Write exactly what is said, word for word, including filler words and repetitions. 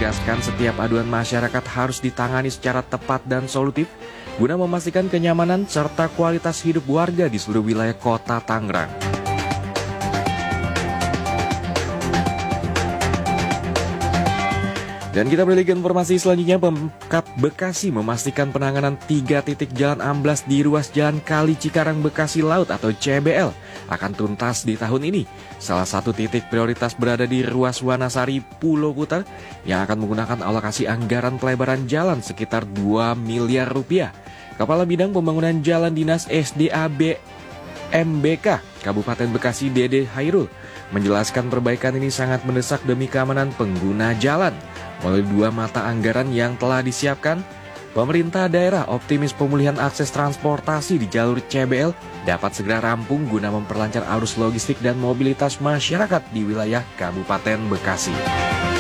menegaskan setiap aduan masyarakat harus ditangani secara tepat dan solutif guna memastikan kenyamanan serta kualitas hidup warga di seluruh wilayah Kota Tangerang. Dan kita beralih ke informasi selanjutnya. Pemkab Bekasi memastikan penanganan tiga titik jalan amblas di ruas Jalan Kali Cikarang Bekasi Laut atau C B L akan tuntas di tahun ini. Salah satu titik prioritas berada di ruas Wanasari Pulau Putar yang akan menggunakan alokasi anggaran pelebaran jalan sekitar dua miliar rupiah. Kepala Bidang Pembangunan Jalan Dinas S D A B M B K Kabupaten Bekasi Dede Hairul menjelaskan perbaikan ini sangat mendesak demi keamanan pengguna jalan. Melalui dua mata anggaran yang telah disiapkan, pemerintah daerah optimis pemulihan akses transportasi di jalur C B L dapat segera rampung guna memperlancar arus logistik dan mobilitas masyarakat di wilayah Kabupaten Bekasi.